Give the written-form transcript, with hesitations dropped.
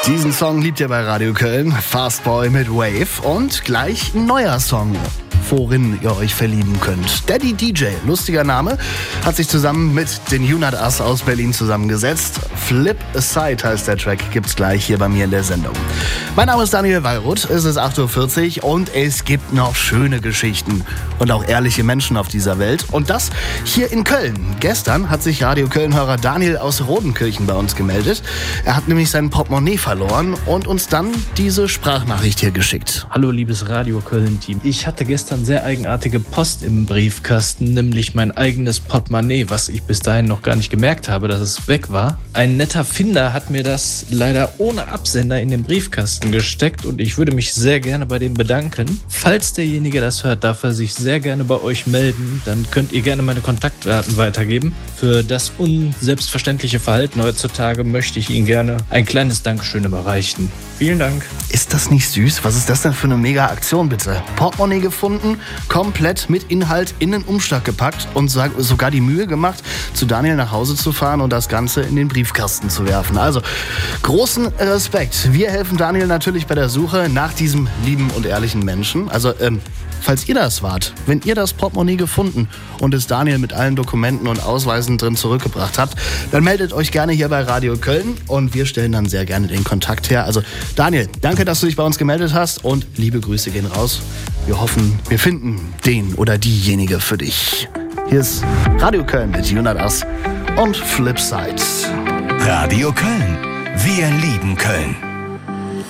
Diesen Song liebt ihr bei Radio Köln. Fastboy mit Wave und gleich ein neuer Song, worin ihr euch verlieben könnt. Daddy DJ, lustiger Name, hat sich zusammen mit den Unat Us aus Berlin zusammengesetzt. Flip Aside heißt der Track, gibt's gleich hier bei mir in der Sendung. Mein Name ist Daniel Wallroth, es ist 8.40 Uhr und es gibt noch schöne Geschichten und auch ehrliche Menschen auf dieser Welt. Und das hier in Köln. Gestern hat sich Radio Köln-Hörer Daniel aus Rodenkirchen bei uns gemeldet. Er hat nämlich sein Portemonnaie verloren und uns dann diese Sprachnachricht hier geschickt. Hallo liebes Radio Köln-Team. Ich hatte gestern sehr eigenartige Post im Briefkasten, nämlich mein eigenes Portemonnaie, was ich bis dahin noch gar nicht gemerkt habe, dass es weg war. Ein netter Finder hat mir das leider ohne Absender in den Briefkasten gesteckt und ich würde mich sehr gerne bei dem bedanken. Falls derjenige das hört, darf er sich sehr gerne bei euch melden. Dann könnt ihr gerne meine Kontaktdaten weitergeben. Für das unselbstverständliche Verhalten heutzutage möchte ich Ihnen gerne ein kleines Dankeschön überreichen. Vielen Dank. Ist das nicht süß? Was ist das denn für eine mega Aktion, bitte? Portemonnaie gefunden, komplett mit Inhalt in den Umschlag gepackt und sogar die Mühe gemacht, zu Daniel nach Hause zu fahren und das Ganze in den Briefkasten zu werfen. Also, großen Respekt. Wir helfen Daniel natürlich bei der Suche nach diesem lieben und ehrlichen Menschen. Also, falls ihr das wart, wenn ihr das Portemonnaie gefunden und es Daniel mit allen Dokumenten und Ausweisen drin zurückgebracht habt, dann meldet euch gerne hier bei Radio Köln und wir stellen dann sehr gerne den Kontakt her. Also Daniel, danke, dass du dich bei uns gemeldet hast und liebe Grüße gehen raus. Wir hoffen, wir finden den oder diejenige für dich. Hier ist Radio Köln mit Unat Us und Flipside. Radio Köln. Wir lieben Köln.